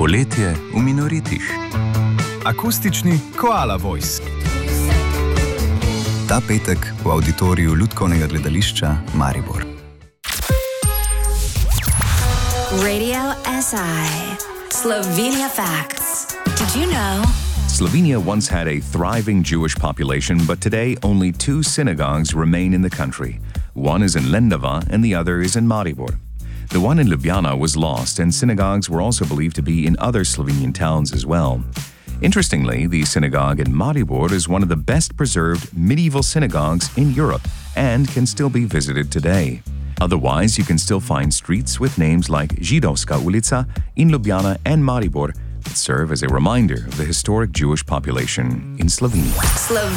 Poletje v Minoritih. Akustični Koala Voice. Ta petek v auditoriju Lutkovnega gledališča Maribor. Radio SI. Slovenia Facts. Did you know? Slovenia once had a thriving Jewish population, but today only 2 synagogues remain in the country. One is in Lendava and the other is in Maribor. The one in Ljubljana was lost, and synagogues were also believed to be in other Slovenian towns as well. Interestingly, the synagogue in Maribor is one of the best preserved medieval synagogues in Europe and can still be visited today. Otherwise, you can still find streets with names like Židovska ulica in Ljubljana and Maribor that serve as a reminder of the historic Jewish population in Slovenia.